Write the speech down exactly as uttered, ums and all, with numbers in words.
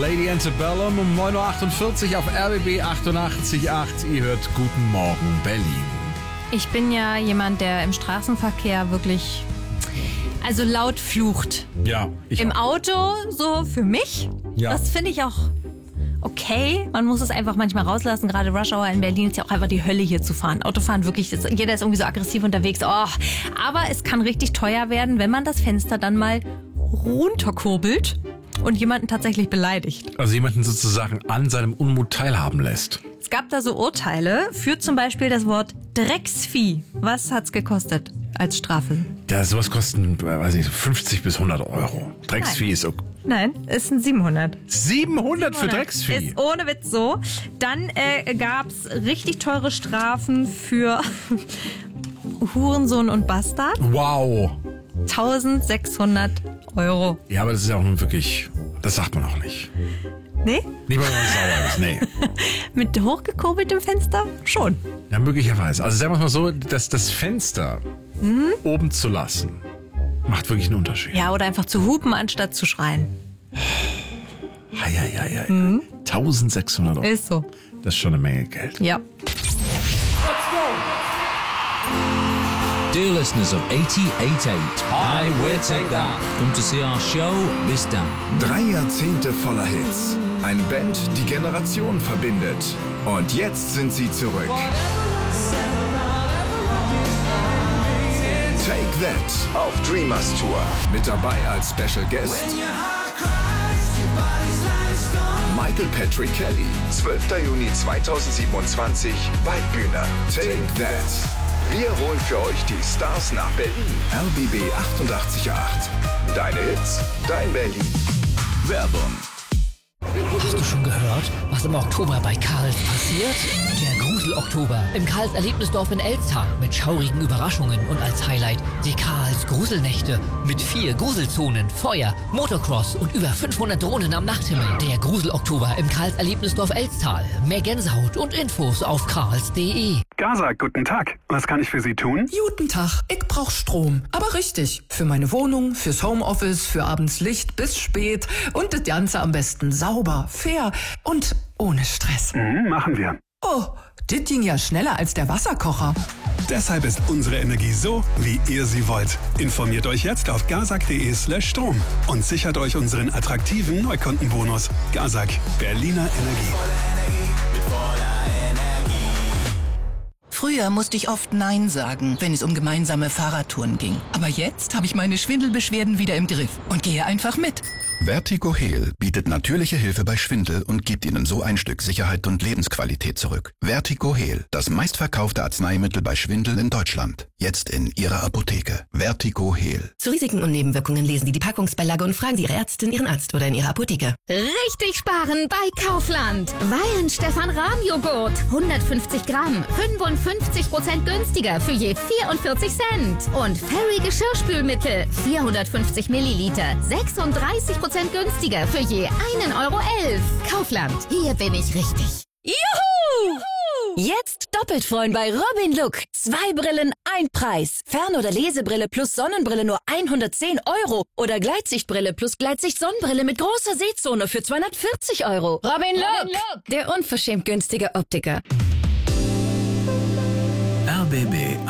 Lady Antebellum um neun Uhr achtundvierzig auf R B B achtundachtzig Komma acht. Ihr hört Guten Morgen Berlin. Ich bin ja jemand, der im Straßenverkehr wirklich, also laut flucht. Ja, ich Im auch. Auto so für mich. Ja. Das finde ich auch okay. Man muss es einfach manchmal rauslassen. Gerade Rush Hour in Berlin ist ja auch einfach die Hölle hier zu fahren. Autofahren wirklich, das, jeder ist irgendwie so aggressiv unterwegs. Oh. Aber es kann richtig teuer werden, wenn man das Fenster dann mal runterkurbelt und jemanden tatsächlich beleidigt. Also jemanden sozusagen an seinem Unmut teilhaben lässt. Es gab da so Urteile für zum Beispiel das Wort Drecksvieh. Was hat's gekostet als Strafe? Ja, sowas kostet, weiß nicht, fünfzig bis hundert Euro. Drecksvieh Nein. ist okay. Nein, ist ein siebenhundert. siebenhundert für Drecksvieh? Ist ohne Witz so. Dann äh, gab's richtig teure Strafen für Hurensohn und Bastard. Wow. eintausendsechshundert Euro. Ja, aber das ist ja auch nun wirklich, das sagt man auch nicht. Nee? Nicht mal, wenn man sauer ist, nee. Mit hochgekurbeltem Fenster? Schon. Ja, möglicherweise. Also sagen wir es mal so, dass das Fenster mhm. oben zu lassen, macht wirklich einen Unterschied. Ja, oder einfach zu hupen, anstatt zu schreien. Eieiei. Mhm. eintausendsechshundert Euro. Ist so. Das ist schon eine Menge Geld. Ja. Dear listeners of eighty-eight point eight, I will take that. Come to see our show this time. Drei Jahrzehnte voller Hits. Eine Band, die Generationen verbindet. Und jetzt sind sie zurück. Take That auf Dreamers Tour. Mit dabei als Special Guest Michael Patrick Kelly. zwölfter Juni zweitausendsiebenundzwanzig, Waldbühne. Take That. Wir holen für euch die Stars nach Berlin. R B B achtundachtzig Komma acht. Deine Hits, dein Berlin. Werbung. Hast du schon gehört, was im Oktober bei Karls passiert? Der Grusel-Oktober im Karls Erlebnisdorf in Elztal mit schaurigen Überraschungen und als Highlight die Karls Gruselnächte mit vier Gruselzonen, Feuer, Motocross und über fünfhundert Drohnen am Nachthimmel. Der Grusel-Oktober im Karls Erlebnisdorf Elztal. Mehr Gänsehaut und Infos auf karls punkt de. Gaza, guten Tag. Was kann ich für Sie tun? Guten Tag, ich brauch Strom. Aber richtig. Für meine Wohnung, fürs Homeoffice, für abends Licht bis spät. Und das Ganze am besten sauber, fair und ohne Stress. Mhm, machen wir. Oh, das ging ja schneller als der Wasserkocher. Deshalb ist unsere Energie so, wie ihr sie wollt. Informiert euch jetzt auf gazak punkt de slash Strom und sichert euch unseren attraktiven Neukundenbonus. Gazak, Berliner Energie. Früher musste ich oft Nein sagen, wenn es um gemeinsame Fahrradtouren ging. Aber jetzt habe ich meine Schwindelbeschwerden wieder im Griff und gehe einfach mit. Vertigo Heal bietet natürliche Hilfe bei Schwindel und gibt Ihnen so ein Stück Sicherheit und Lebensqualität zurück. Vertigo Heal, das meistverkaufte Arzneimittel bei Schwindel in Deutschland. Jetzt in Ihrer Apotheke. Vertigo Heal. Zu Risiken und Nebenwirkungen lesen Sie die Packungsbeilage und fragen Sie Ihre Ärztin, Ihren Arzt oder in Ihrer Apotheke. Richtig sparen bei Kaufland. Weihen Stefan Rahm Joghurt. hundertfünfzig Gramm. fünfundfünfzig Prozent günstiger für je vierundvierzig Cent. Und Fairy Geschirrspülmittel. vierhundertfünfzig Milliliter. sechsunddreißig Prozent günstiger für je einen Euro elf. Kaufland. Hier bin ich richtig. Juhu! Jetzt doppelt freuen bei Robin Look. Zwei Brillen, ein Preis. Fern- oder Lesebrille plus Sonnenbrille nur hundertzehn Euro. Oder Gleitsichtbrille plus Gleitsicht-Sonnenbrille mit großer Sehzone für zweihundertvierzig Euro. Robin Look, Robin Look. Der unverschämt günstige Optiker. R B B